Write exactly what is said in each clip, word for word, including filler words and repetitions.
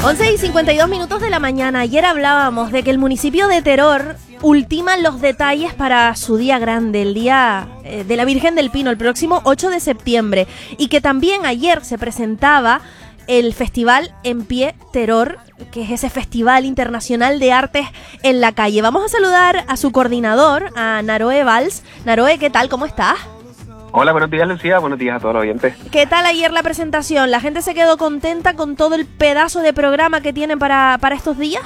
once y cincuenta y dos minutos de la mañana. Ayer hablábamos de que el municipio de Teror ultima los detalles para su día grande, el día eh, de la Virgen del Pino, el próximo ocho de septiembre. Y que también ayer se presentaba el festival En Pie Teror, que es ese festival internacional de artes en la calle. Vamos a saludar a su coordinador, a Naroe Valls. Naroe, ¿qué tal? ¿Cómo estás? Hola, buenos días, Lucía, buenos días a todos los oyentes. ¿Qué tal ayer la presentación? ¿La gente se quedó contenta con todo el pedazo de programa que tienen para, para estos días?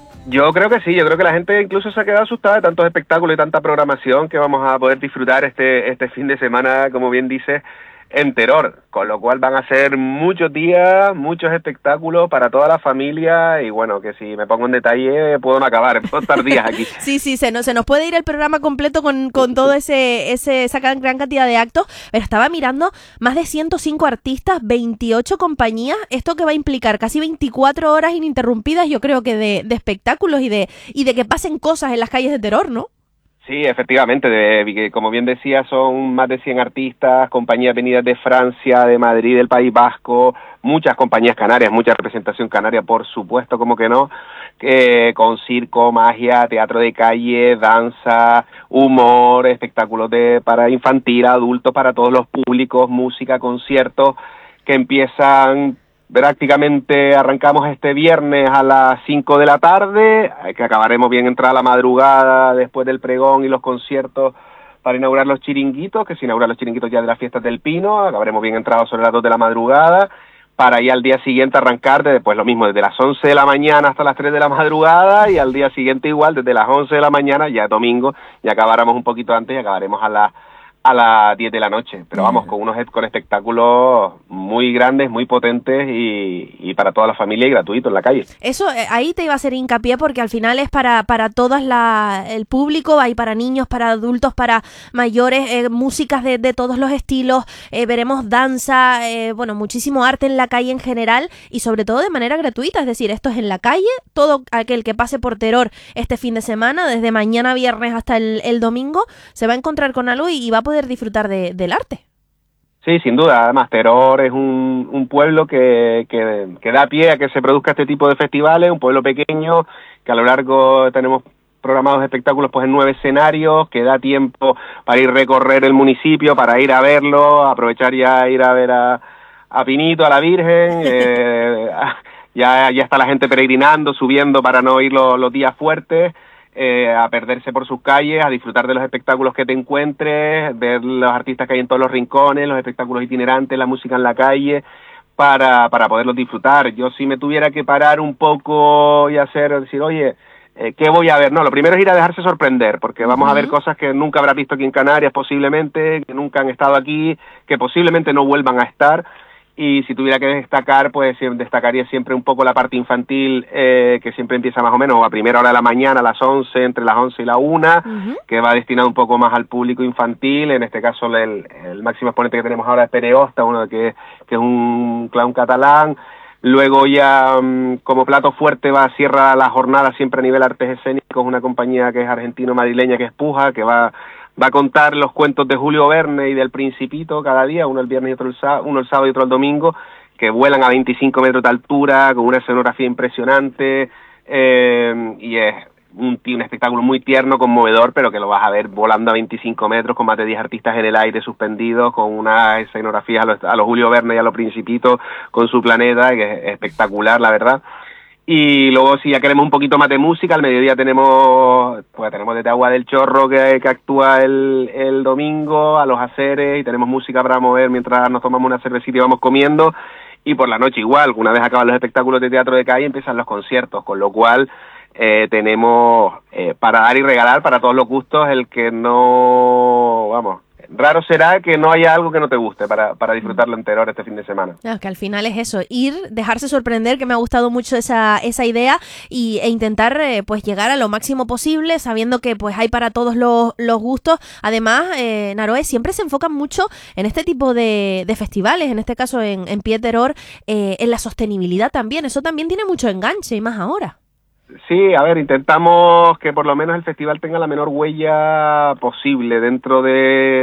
Yo creo que sí, yo creo que la gente incluso se ha quedado asustada de tantos espectáculos y tanta programación que vamos a poder disfrutar este, este fin de semana, como bien dices, en Teror, con lo cual van a ser muchos días, muchos espectáculos para toda la familia y bueno, que si me pongo en detalle puedo no acabar, puedo estar días aquí. Sí, sí, se nos, se nos puede ir el programa completo con, con todo ese, ese esa gran, gran cantidad de actos, pero estaba mirando más de ciento cinco artistas, veintiocho compañías, esto que va a implicar casi veinticuatro horas ininterrumpidas, yo creo que de, de espectáculos y de, y de que pasen cosas en las calles de Teror, ¿no? Sí, efectivamente, de, como bien decía, son más de cien artistas, compañías venidas de Francia, de Madrid, del País Vasco, muchas compañías canarias, mucha representación canaria, por supuesto, como que no, eh, con circo, magia, teatro de calle, danza, humor, espectáculos de para infantil, adultos, para todos los públicos, música, conciertos, que empiezan... Prácticamente arrancamos este viernes a las cinco de la tarde, que acabaremos bien entrada la madrugada después del pregón y los conciertos para inaugurar los chiringuitos, que se inauguran los chiringuitos ya de las fiestas del Pino, acabaremos bien entrados sobre las dos de la madrugada, para ir al día siguiente arrancar desde, pues lo mismo, desde las once de la mañana hasta las tres de la madrugada, y al día siguiente igual, desde las once de la mañana, ya domingo, y acabáramos un poquito antes y acabaremos a las a las diez de la noche, pero vamos, con unos con espectáculos muy grandes, muy potentes y, y para toda la familia y gratuito en la calle. Eso, eh, ahí te iba a hacer hincapié porque al final es para para todas la el público, hay para niños, para adultos, para mayores, eh, músicas de, de todos los estilos, eh, veremos danza, eh, bueno, muchísimo arte en la calle en general y sobre todo de manera gratuita, es decir, esto es en la calle, todo aquel que pase por Teror este fin de semana, desde mañana viernes hasta el, el domingo, se va a encontrar con algo y, y va a poder disfrutar de, del arte. Sí, sin duda. Además, Teror es un, un pueblo que, que, que da pie a que se produzca este tipo de festivales, un pueblo pequeño, que a lo largo tenemos programados espectáculos pues en nueve escenarios, que da tiempo para ir a recorrer el municipio, para ir a verlo, aprovechar ya ir a ver a, a Pinito, a la Virgen, eh, ya, ya está la gente peregrinando, subiendo para no ir los, los días fuertes, Eh, a perderse por sus calles, a disfrutar de los espectáculos que te encuentres, ver los artistas que hay en todos los rincones, los espectáculos itinerantes, la música en la calle, para, para poderlos disfrutar. Yo si me tuviera que parar un poco y hacer, decir, oye, eh, ¿qué voy a ver? No, lo primero es ir a dejarse sorprender, porque vamos uh-huh. a ver cosas que nunca habrás visto aquí en Canarias posiblemente, que nunca han estado aquí, que posiblemente no vuelvan a estar. Y si tuviera que destacar, pues destacaría siempre un poco la parte infantil, eh, que siempre empieza más o menos a primera hora de la mañana, a las once, entre las once y la una, uh-huh. que va destinado un poco más al público infantil. En este caso, el, el máximo exponente que tenemos ahora es Pere Hosta, uno que, que es un clown catalán. Luego ya, como plato fuerte, va a cierra la jornada siempre a nivel artes escénicos, una compañía que es argentino-madrileña, que es Puja, que va... Va a contar los cuentos de Julio Verne y del Principito cada día, uno el viernes y otro el sábado, uno el sábado y otro el domingo, que vuelan a veinticinco metros de altura, con una escenografía impresionante, eh, y es un, un espectáculo muy tierno, conmovedor, pero que lo vas a ver volando a veinticinco metros, con más de diez artistas en el aire suspendidos, con una escenografía a los, a los Julio Verne y a los Principitos, con su planeta, que es espectacular, la verdad. Y luego, si ya queremos un poquito más de música, al mediodía tenemos, pues tenemos desde Agua del Chorro que, que actúa el, el domingo, a los Aceres, y tenemos música para mover mientras nos tomamos una cervecita y vamos comiendo. Y por la noche igual, una vez acaban los espectáculos de teatro de calle, empiezan los conciertos, con lo cual eh, tenemos eh, para dar y regalar para todos los gustos, el que no, vamos... Raro será que no haya algo que no te guste para, para disfrutarlo entero este fin de semana. No, que al final es eso, ir, dejarse sorprender, que me ha gustado mucho esa esa idea y, e intentar eh, pues llegar a lo máximo posible, sabiendo que pues hay para todos los, los gustos. Además, eh, Naroe, siempre se enfocan mucho en este tipo de, de festivales, en este caso en, en Pie Teror, eh, en la sostenibilidad también. Eso también tiene mucho enganche y más ahora. Sí, a ver, intentamos que por lo menos el festival tenga la menor huella posible dentro de